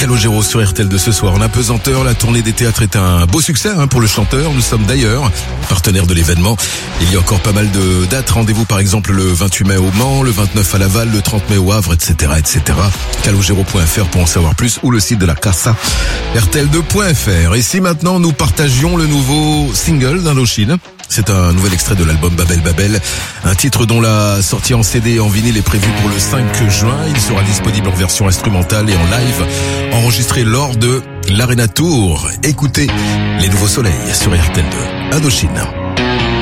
Calogero sur RTL2 ce soir. En apesanteur, la tournée des théâtres est un beau succès pour le chanteur. Nous sommes d'ailleurs partenaires de l'événement. Il y a encore pas mal de dates. Rendez-vous par exemple le 28 mai au Mans, le 29 à Laval, le 30 mai au Havre, etc. Calogero.fr pour en savoir plus, ou le site de la Casa, RTL2.fr. Et si maintenant nous partagions le nouveau single d'Indochine. C'est un nouvel extrait de l'album Babel Babel, un titre dont la sortie en CD et en vinyle est prévue pour le 5 juin. Il sera disponible en version instrumentale et en live, enregistré lors de l'Arena Tour. Écoutez Les Nouveaux Soleils sur RTL2. Indochine.